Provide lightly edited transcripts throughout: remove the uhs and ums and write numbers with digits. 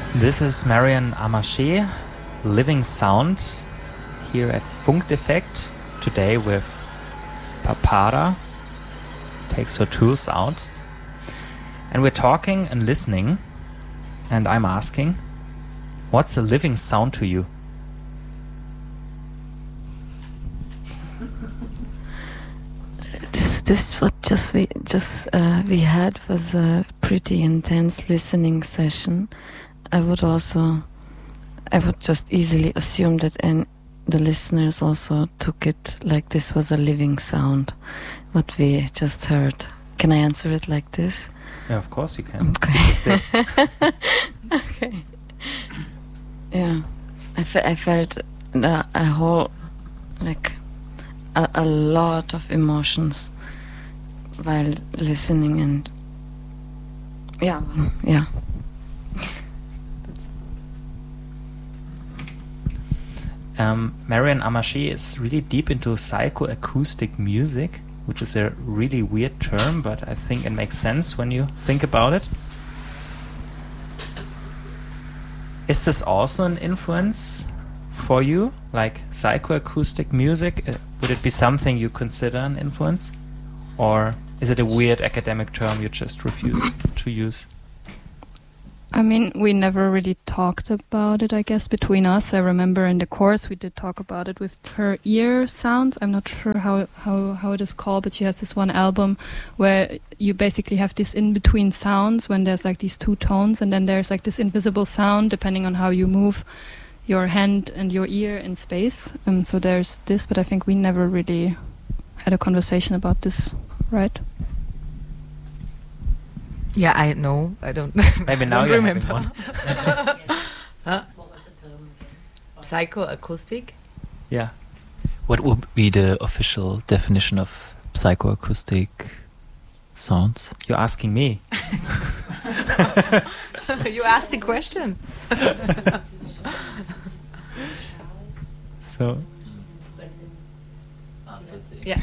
This is Marion Amaché, Living Sound, here at Funkdefekt, today with Papara, takes her tools out. And we're talking and listening, and I'm asking, what's a living sound to you? This what we had was a pretty intense listening session. I would just easily assume that the listeners also took it like this was a living sound, what we just heard. Can I answer it like this? Yeah, of course you can. Okay. Okay. Yeah, I felt a whole, like, a lot of emotions while listening, and yeah. Marion Amaché is really deep into psychoacoustic music, which is a really weird term, but I think it makes sense when you think about it. Is this also an influence for you, like psychoacoustic music? Would it be something you consider an influence? Or is it a weird academic term you just refuse to use? I mean, we never really talked about it, I guess, between us. I remember in the course we did talk about it with her ear sounds. I'm not sure how it is called, but she has this one album where you basically have these in-between sounds when there's like these two tones, and then there's like this invisible sound depending on how you move your hand and your ear in space. So there's this, but I think we never really had a conversation about this, right? Yeah, I know. I don't. Maybe now you remember one. Huh? What was the term again? Psychoacoustic. Yeah. What would be the official definition of psychoacoustic sounds? You're asking me. You asked the question. So. Yeah.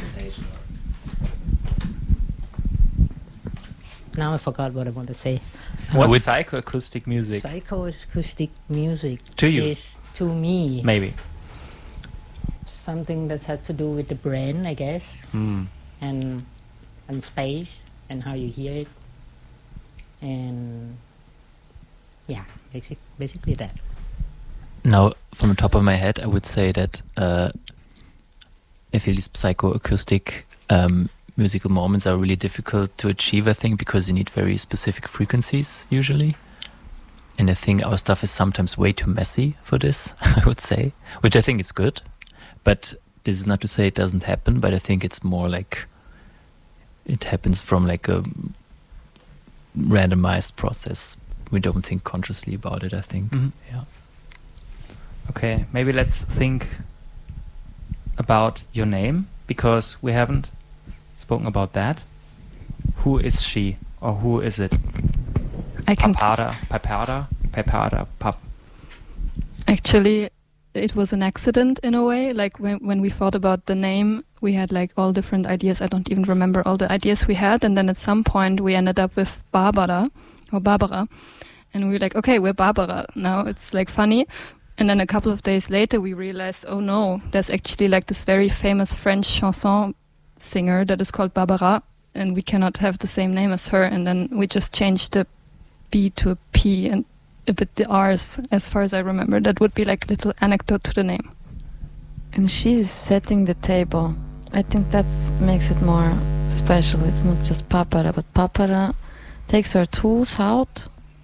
Now I forgot what I want to say. What's psychoacoustic music? Psychoacoustic music to you is, to me, maybe something that has to do with the brain, I guess, and space and how you hear it, and yeah, basically that. Now, from the top of my head, I would say that I feel these psychoacoustic musical moments are really difficult to achieve, I think, because you need very specific frequencies usually. And I think our stuff is sometimes way too messy for this, I would say, which I think is good. But this is not to say it doesn't happen, but I think it's more like it happens from like a randomized process. We don't think consciously about it, I think. Mm-hmm. Yeah. Okay, maybe let's think about your name, because we haven't spoken about that. Who is she, or who is it? Papara. Actually, it was an accident in a way. Like when we thought about the name, we had like all different ideas. I don't even remember all the ideas we had. And then at some point we ended up with Barbara. And we were like, okay, we're Barbara now. It's like funny. And then a couple of days later we realized, oh no, there's actually like this very famous French chanson singer that is called Barbara, and we cannot have the same name as her. And then we just changed the B to a P and a bit the R's, as far as I remember. That would be like a little anecdote to the name. And she's setting the table. I think that makes it more special. It's not just Papara, but Papara takes her tools out.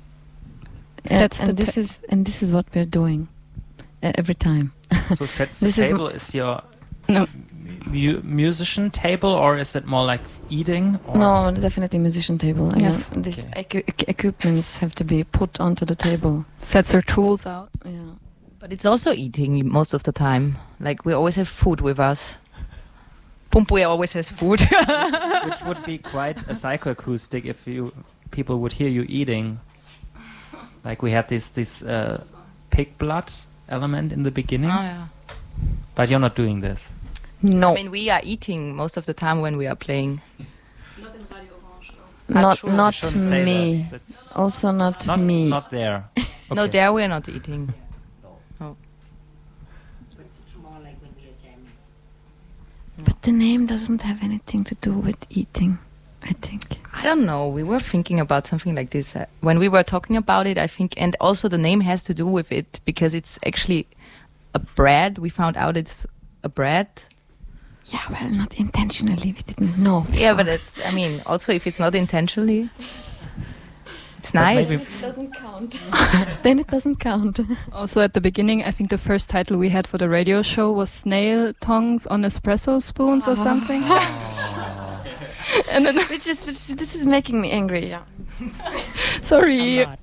This is what we're doing every time. So sets the table is your musician table, or is it more like eating? Or? No, definitely musician table. Yes. And these equipments have to be put onto the table. Sets her tools out. Yeah. But it's also eating most of the time. Like we always have food with us. Pumpue always has food. which would be quite a psychoacoustic if people would hear you eating. Like we had this pig blood element in the beginning. Oh yeah. But you're not doing this. No. I mean, we are eating most of the time when we are playing. Not in Radio Orange. Not me. That's also not me. Not there. No, there we are not eating. It's more like when we are jamming. But the name doesn't have anything to do with eating, I think. I don't know. We were thinking about something like this when we were talking about it. I think, and also the name has to do with it because it's actually a bread. We found out it's a bread. Yeah, well, not intentionally. We didn't know. Yeah, but it's. I mean, also if it's not intentionally, it's nice. maybe- It doesn't count. Then it doesn't count. Also, at the beginning, I think the first title we had for the radio show was Snail Tongues on Espresso Spoons or something. And then, Which this is making me angry. Yeah. sorry. I'm not.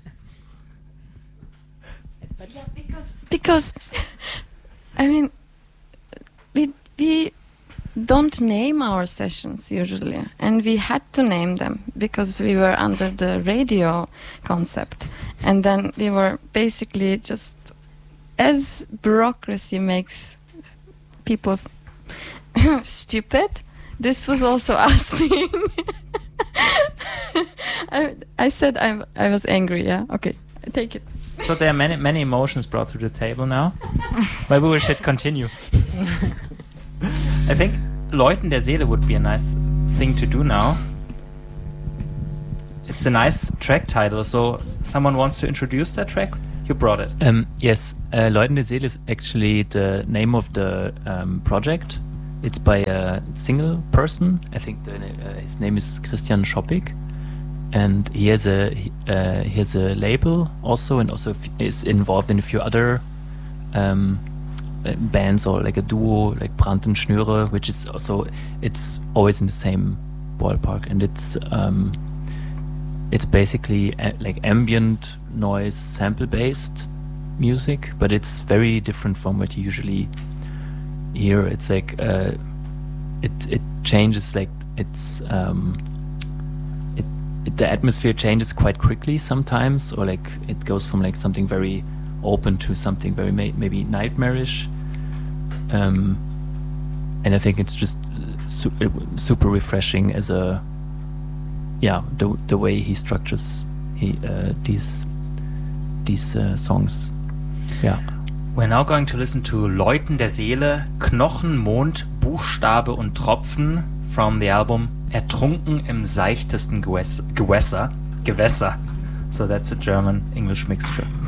Yeah, because I mean, we don't name our sessions usually, and we had to name them because we were under the radio concept, and then we were basically just, as bureaucracy makes people stupid, this was also us being. I said I was angry. Yeah, okay, I take it. So there are many emotions brought to the table now. Maybe we should continue. I think Läuten der Seele would be a nice thing to do now. It's a nice track title, so someone wants to introduce that track? You brought it. Yes, Läuten der Seele is actually the name of the project. It's by a single person. I think his name is Christian Schoppig. And he has a label also, and also is involved in a few other bands, or like a duo like Brand und Schnüre, which is also, it's always in the same ballpark, and it's basically like ambient noise sample based music, but it's very different from what you usually hear. It's like it changes, like it's the atmosphere changes quite quickly sometimes, or like it goes from like something very open to something very maybe nightmarish, and I think it's just super refreshing as the way he structures these songs. Yeah. We're now going to listen to Läuten der Seele, Knochen, Mond, Buchstabe und Tropfen from the album Ertrunken im seichtesten Gewässer. So that's a German-English mixture.